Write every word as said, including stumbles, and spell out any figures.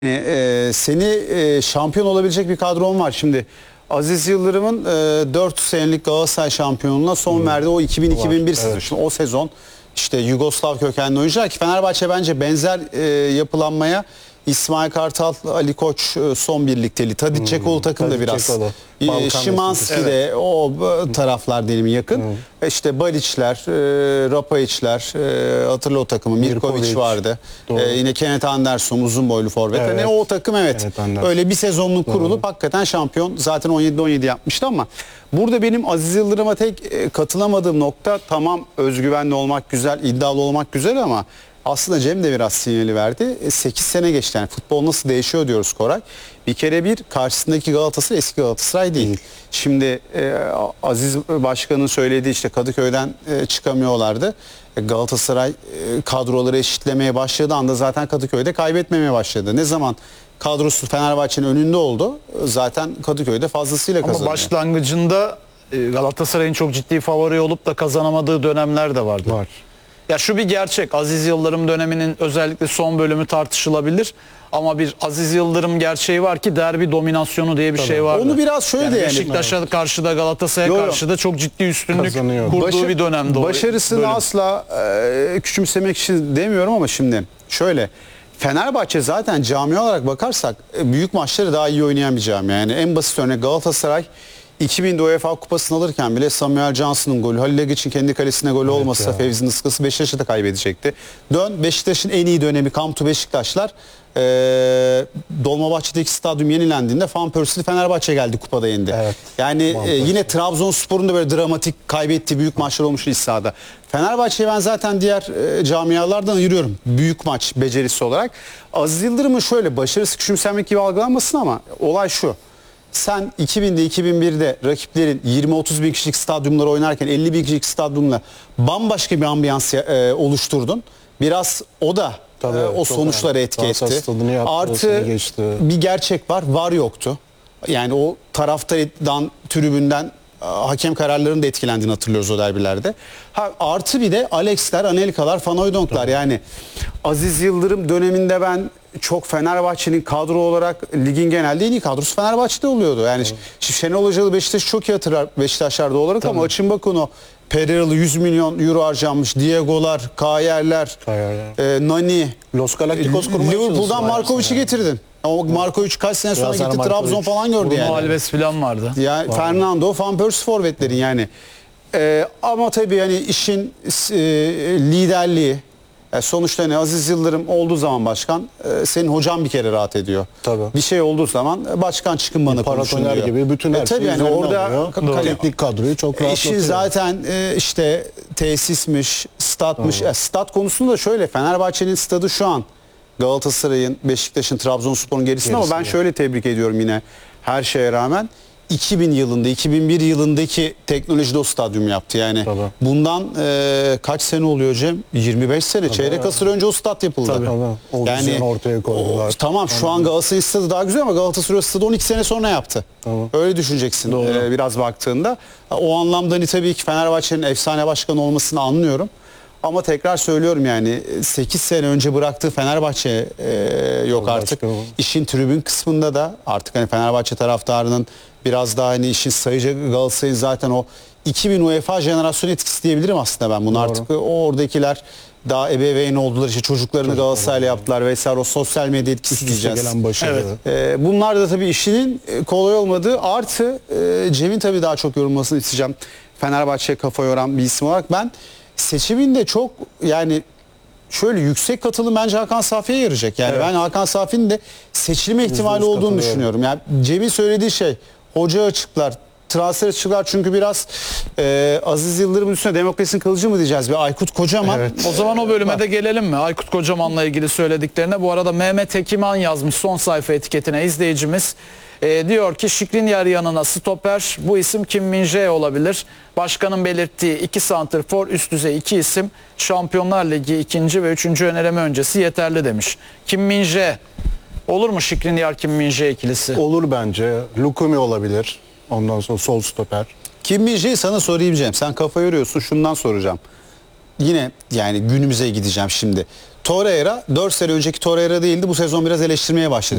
E, seni e, şampiyon olabilecek bir kadron var. Şimdi Aziz Yıldırım'ın e, dört senelik Galatasaray şampiyonluğuna son hmm. verdiği o iki bin iki bin bir sezonu. Evet. O sezon işte Yugoslav kökenli oyuncular ki Fenerbahçe bence benzer e, yapılanmaya İsmail Kartal, Ali Koç son birlikteliği. Tadic hmm. Cekolu takım da biraz. E, Şimanski evet. de o taraflar diyelim yakın. Hmm. İşte Baliçler, e, Rapayiçler, e, hatırla o takımı. Mirkovic vardı. E, yine Kenneth Anderson uzun boylu forvet. Evet. Yani o takım evet. evet öyle bir sezonluk kurulup Doğru. hakikaten şampiyon. Zaten on yedide on yedi yapmıştı ama burada benim Aziz Yıldırım'a tek e, katılamadığım nokta tamam özgüvenli olmak güzel, iddialı olmak güzel ama aslında Cem de biraz sinyali verdi. sekiz sene geçti yani futbol nasıl değişiyor diyoruz Koray. Bir kere bir karşısındaki Galatasaray eski Galatasaray değil. Şimdi e, Aziz Başkan'ın söylediği işte Kadıköy'den e, çıkamıyorlardı. E, Galatasaray e, kadroları eşitlemeye başladığı anda zaten Kadıköy'de kaybetmemeye başladı. Ne zaman kadrosu Fenerbahçe'nin önünde oldu zaten Kadıköy'de fazlasıyla kazanıyor. Ama başlangıcında e, Galatasaray'ın çok ciddi favori olup da kazanamadığı dönemler de vardı. Var. Ya şu bir gerçek. Aziz Yıldırım döneminin özellikle son bölümü tartışılabilir. Ama bir Aziz Yıldırım gerçeği var ki derbi dominasyonu diye bir Tabii. şey var. Onu biraz şöyle yani Beşiktaş'a yani. karşıda Galatasaray'a karşıda çok ciddi üstünlük Kazanıyor. kurduğu Başı, bir dönemde. Başarısını bölüm. asla e, küçümsemek için demiyorum ama şimdi şöyle. Fenerbahçe zaten cami olarak bakarsak büyük maçları daha iyi oynayan bir cami. Yani en basit örnek Galatasaray iki binde UEFA Kupası'nı alırken bile Samuel Johnson'ın golü, Halil Agic'in kendi kalesine golü evet olmasa Fevzi'nin ıskası Beşiktaş'ı da kaybedecekti. Dön Beşiktaş'ın en iyi dönemi Come to Beşiktaşlar. Ee, Dolmabahçe'deki stadyum yenilendiğinde Van Persie'li Fenerbahçe geldi kupada yendi. Evet. Yani e, yine Trabzonspor'un da böyle dramatik kaybettiği büyük maçlar olmuş iç sahada. Fenerbahçe'yi ben zaten diğer e, camialardan ayırıyorum büyük maç becerisi olarak. Aziz Yıldırım'ın şöyle başarısı küçümsenmek gibi algılanmasın ama olay şu. Sen iki binde iki bin birde rakiplerin yirmi otuz bin kişilik stadyumları oynarken elli bin kişilik stadyumla bambaşka bir ambiyans e, oluşturdun. Biraz o da Tabii, e, o sonuçlara önemli. etki etti. Yaptı, Artı bir gerçek var, var yoktu. Yani o taraftardan, tribünden hakem kararlarının da etkilendiğini hatırlıyoruz o derbilerde. Ha, artı bir de Alex'ler, Anelka'lar, Fanoydonk'lar yani Aziz Yıldırım döneminde ben çok Fenerbahçe'nin kadro olarak ligin genelde en iyi kadrosu Fenerbahçe'de oluyordu. Yani evet. Şenol Hocalı Beşiktaş'ı çok iyi hatırlar Beşiktaşlar'da olarak Tabii. ama açın bakın o Pereiralı yüz milyon euro harcanmış, Diego'lar, Kayer'ler, e, Nani, Los Galacticos kurmaya Liverpool'dan Markovic'i getirdin. O Markovic kaç sene sonra gitti Trabzon falan gördü yani. Alves falan vardı. Yani vardı. Fernando, Van Persie forvetlerin yani. Ee, ama tabii yani işin e, liderliği yani sonuçta ne Aziz Yıldırım olduğu zaman başkan e, senin hocan bir kere rahat ediyor. Tabii. Bir şey olduğu zaman başkan çıkın bana konuşun diyor. Gibi bütün her e, tabii yani orada teknik kadroyu çok rahatlatıyor. İşin zaten e, işte tesismiş, statmış. E, stat konusunda şöyle Fenerbahçe'nin stadı şu an Galatasaray'ın, Beşiktaş'ın, Trabzonspor'un gerisinde ama ben şöyle tebrik ediyorum yine her şeye rağmen. iki bin yılında, iki bin bir yılındaki teknolojide o stadyum yaptı. Yani Tabii. bundan e, kaç sene oluyor Cem? yirmi beş sene. Tabii Çeyrek asır önce o stat yapıldı. Tabii. O yani ortaya koydular. O, tamam şu an Galatasaray stadı daha güzel ama Galatasaray stadı on iki sene sonra yaptı. Tamam. Öyle düşüneceksin e, biraz baktığında. O anlamda hani tabii ki Fenerbahçe'nin efsane başkanı olmasını anlıyorum. Ama tekrar söylüyorum yani sekiz sene önce bıraktığı Fenerbahçe e, yok artık. İşin tribün kısmında da artık hani Fenerbahçe taraftarının biraz daha hani işin sayıcı Galatasaray'ın zaten o iki bin UEFA jenerasyon etkisi diyebilirim aslında ben bunu. Doğru. Artık o oradakiler daha ebeveyn oldular işte çocuklarını Galatasaray'la yaptılar vesaire o sosyal medya etkisi diyeceğiz. Evet. E, bunlar da tabii işinin kolay olmadığı artı e, Cem'in tabii daha çok yorulmasını isteyeceğim. Fenerbahçe'ye kafa yoran bir isim olarak ben seçiminde çok yani şöyle yüksek katılım bence Hakan Safi'ye yarayacak. Yani evet. ben Hakan Safi'nin de seçilme ihtimali olduğunu düşünüyorum. Yani Cem'in söylediği şey hoca açıklar, transfer açıklar çünkü biraz e, Aziz Yıldırım'ın üstüne demokrasinin kılıcı mı diyeceğiz bir Aykut Kocaman. Evet. O zaman o bölüme de gelelim mi? Aykut Kocaman'la ilgili söylediklerine. Bu arada Mehmet Ekiman yazmış son sayfa etiketine izleyicimiz. E, diyor ki Skriniar yanına stoper bu isim Kim Min-jae olabilir. Başkanın belirttiği iki santrfor üst düzey iki isim Şampiyonlar Ligi ikinci ve üçüncü önereme öncesi yeterli demiş. Kim Min-jae olur mu Skriniar Kim Min-jae ikilisi? Olur bence. Lukumi olabilir. Ondan sonra sol stoper. Kim Min-jae'yi sana sorayım Cem. Sen kafa yoruyorsun şundan soracağım. Yine yani günümüze gideceğim şimdi. Torreira dört sene önceki Torreira değildi bu sezon biraz eleştirmeye başladı.